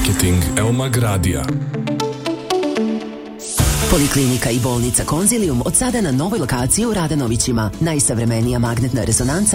Marketing Elmag Radija. Poliklinika i bolnica Konzilium od sada na novoj lokaciji u Radanovićima. Najsavremenija magnetna rezonanca